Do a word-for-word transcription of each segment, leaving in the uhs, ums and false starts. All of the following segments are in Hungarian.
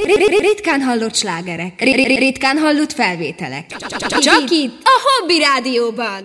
Ritkán hallott slágerek, ritkán hallott felvételek. Csak itt, a Hobby Rádióban.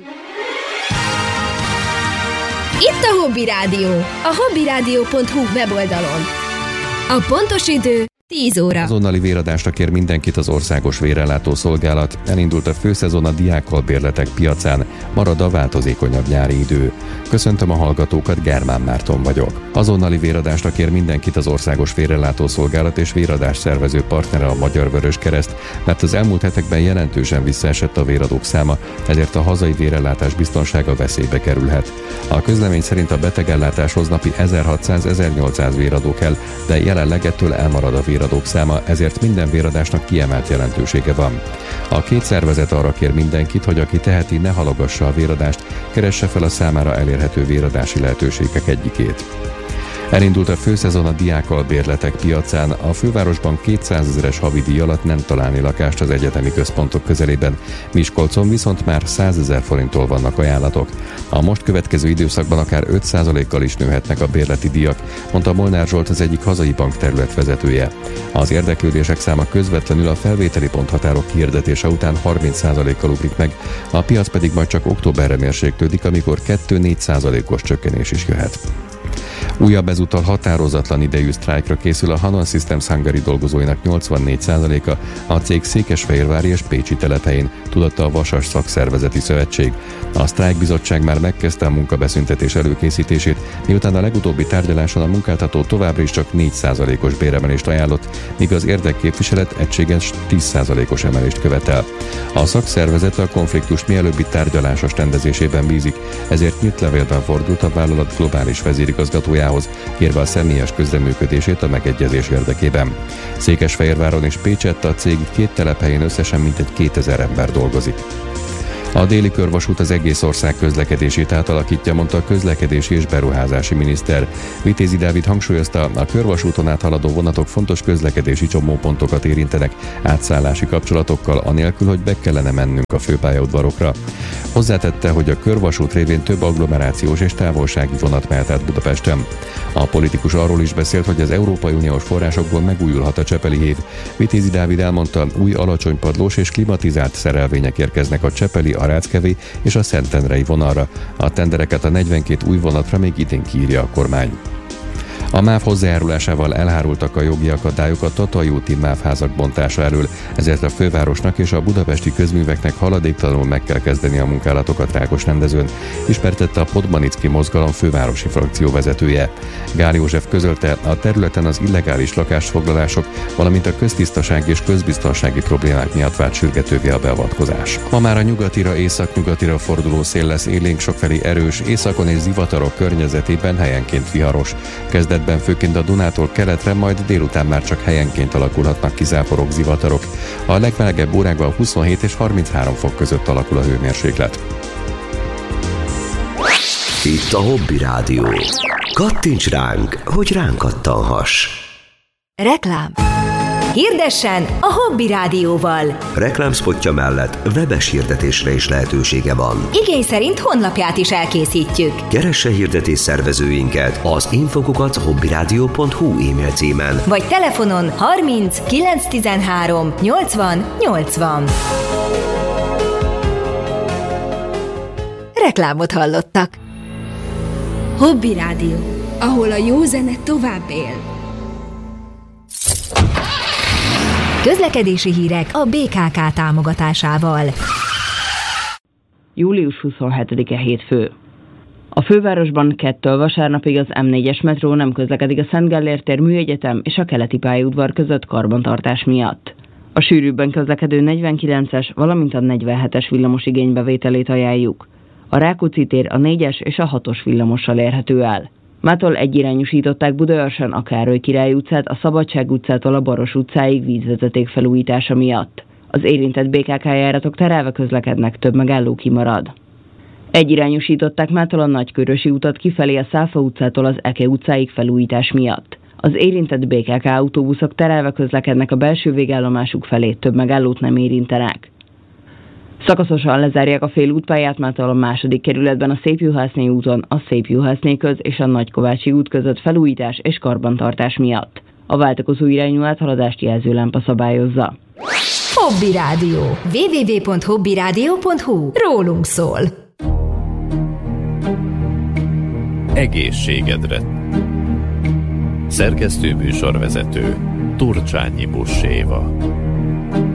Itt a Hobby Rádió, a hobbyradio pont hu weboldalon. A pontos idő tíz óra. Azonnali véradásra kér mindenkit az Országos Vérellátó Szolgálat. Elindult a főszezon a diákalbérletek piacán, marad a változékonyabb nyári idő. Köszöntöm a hallgatókat, Germán Márton vagyok. Azonnali véradásra kér mindenkit az Országos Vérellátó Szolgálat és véradás szervező partnere a Magyar Vöröskereszt, mert az elmúlt hetekben jelentősen visszaesett a véradók száma, ezért a hazai vérellátás biztonsága veszélybe kerülhet. A közlemény szerint a betegellátáshoz napi ezerhatszáz-ezernyolcszáz véradó kell, de jelenleg ettől elmarad a véradók száma, ezért minden véradásnak kiemelt jelentősége van. A két szervezet arra kér mindenkit, hogy aki teheti, ne halogassa a véradást, keresse fel a számára elérhető véradási lehetőségek egyikét. Elindult a főszezon a diákalbérletek piacán, a fővárosban kétszázezeres havidíj alatt nem találni lakást az egyetemi központok közelében, Miskolcon viszont már százezer forinttól vannak ajánlatok. A most következő időszakban akár öt százalékkal is nőhetnek a bérleti díjak, mondta Molnár Zsolt, az egyik hazai bank területvezetője. Az érdeklődések száma közvetlenül a felvételi ponthatárok hirdetése után harminc százalékkal ugrik meg, a piac pedig majd csak októberre mérséklődik, amikor kettő-négy százalékos csökkenés is jöhet. Újabb ezúttal határozatlan idejű sztrájkra készül a Hanon Systems Hungary dolgozóinak nyolcvannégy százaléka a cég székesfehérvári és pécsi telephelyén, tudatta a Vasas Szakszervezeti Szövetség. A sztrájkbizottság már megkezdte a munkabeszüntetés előkészítését, miután a legutóbbi tárgyaláson a munkáltató továbbra is csak négy százalékos béremelést ajánlott, míg az érdekképviselet egységes tíz százalékos emelést követel. A szakszervezet a konfliktus mielőbbi tárgyalásos rendezésében bízik, ezért nyílt levélben fordult a vállalat globális vezérigazgatójához, kérve a személyes közreműködését a megegyezés érdekében. Székesfehérváron és Pécsett a cég két telephelyén összesen mintegy kétezer ember dolgozik. A déli körvasút az egész ország közlekedését átalakítja, mondta a közlekedési és beruházási miniszter. Vitézi Dávid hangsúlyozta, a körvasúton áthaladó vonatok fontos közlekedési csomópontokat érintenek átszállási kapcsolatokkal, anélkül, hogy be kellene mennünk a főpályaudvarokra. Hozzátette, hogy a körvasút révén több agglomerációs és távolsági vonat mehet át Budapesten. A politikus arról is beszélt, hogy az Európai Uniós forrásokból megújulhat a Csepeli hév. Vitézi Dávid elmondta, új alacsonypadlós és klimatizált szerelvények érkeznek a Csepeli, a Ráckevé és a Szentendrei vonalra. A tendereket a negyvenkét új vonatra még idén kiírja a kormány. A MÁV hozzájárulásával elhárultak a jogi akadályok a Tatai úti MÁV-házak bontása elől, ezért a fővárosnak és a budapesti közműveknek haladéktalanul meg kell kezdeni a munkálatokat Rákosrendezőn, ismertette a Podmanicki mozgalom fővárosi frakció vezetője. Gál József közölte, a területen az illegális lakásfoglalások, valamint a köztisztaság és közbiztonsági problémák miatt vált sürgetővé a beavatkozás. Ma már a nyugatira, észak-nyugatira forduló szél lesz élénk, sokfelé erős, északon és zivatarok környezetében helyenként viharos. Kezdetben főként a Dunától keletre, majd délután már csak helyenként alakulhatnak ki záporok, zivatarok. A legmelegebb órákban huszonhét és harminchárom fok között alakul a hőmérséklet. Itt a Hobby Rádió. Kattints ránk, hogy ránk kattanhass. Reklám. Hirdessen a Hobby Rádióval. Reklámszpotja mellett webes hirdetésre is lehetősége van. Igény szerint honlapját is elkészítjük. Keresse hirdetés szervezőinket az infokukac hobbyradio pont hu e-mail címen. Vagy telefonon harminc kilenc tizenhárom nyolcvan nyolcvan. Reklámot hallottak. Hobby Rádió, ahol a jó zene tovább él. Közlekedési hírek a bé ká ká támogatásával. július huszonhetedike hétfő. A fővárosban kettől vasárnapig az em négyes metró nem közlekedik a Szent Gellért tér Műegyetem és a Keleti pályaudvar között karbantartás miatt. A sűrűbben közlekedő negyvenkilences, valamint a negyvenhetes villamos igénybevételét ajánljuk. A Rákóczi tér a négyes és a hatos villamossal érhető el. Mától egyirányosították Budaörsön a Károly Király utcát a Szabadság utcától a Baros utcáig vízvezeték felújítása miatt. Az érintett bé ká ká járatok terelve közlekednek, több megálló kimarad. Egyirányosították mától a Nagykörösi utat kifelé a Száfa utcától az Eke utcáig felújítás miatt. Az érintett bé ká ká autóbuszok terelve közlekednek a belső végállomásuk felé, több megállót nem érintenek. Szakaszosan lezárják a félútpályát mától a második kerületben a Szépjuhászné úton, a Szépjuhászné köz és a Nagykovácsi út között felújítás és karbantartás miatt. A váltakozó irányú áthaladást jelző lámpa szabályozza. Hobby Rádió. double-u double-u double-u pont hobby rádió pont hu. Rólunk szól. Egészségedre. Szerkesztő műsorvezető Turcsányi Buss Éva.